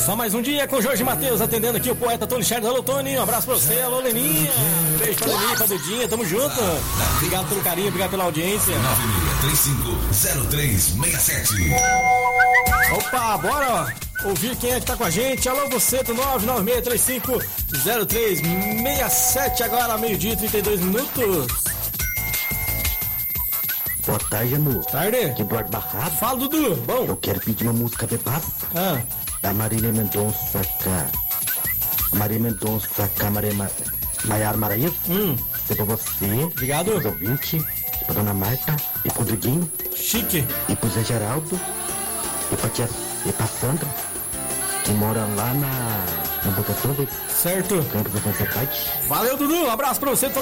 Só mais um dia com o Jorge Matheus, atendendo aqui o poeta Tony Charles. Alô, Tony, um abraço pra você. Alô, Leninha. Um beijo pra Leninha, pra Dudinha, tamo junto. Obrigado pelo carinho, obrigado pela audiência. 96350367. Opa, bora ouvir quem é que tá com a gente. Alô, você do 996350367. Agora, meio-dia, 32 minutos. Boa tarde, amor. Tarde. Aqui Eduardo Barrado. Fala, Dudu. Bom. Eu quero pedir uma música de paz. Da Marília Mendonça com Maiara Maraíza. É pra você. Obrigado. Pro ouvinte, pra Dona Marta e pro Dudinho. Chique. E pro Zé Geraldo. E pra Sandra, que mora lá na Boca Toda. Certo. Campo da Cidade. Valeu, Dudu. Um abraço pra você.